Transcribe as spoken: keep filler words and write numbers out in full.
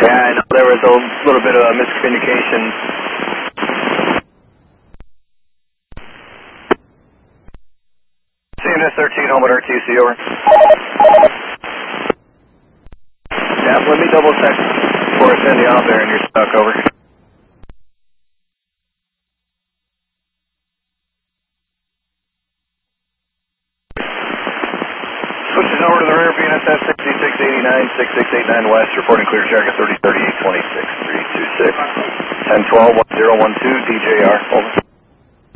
Yeah, I know there was a little bit of a miscommunication. C M S thirteen, home at R T C, over. Yeah, let me double check before I send you out there and you're stuck, over. Switching over to the rear, B N S S sixty-six eighty-nine, sixty-six eighty-nine West, reporting clear traffic thirty thirty-eight twenty-six, three two six, ten twelve, one zero one two, D J R, over.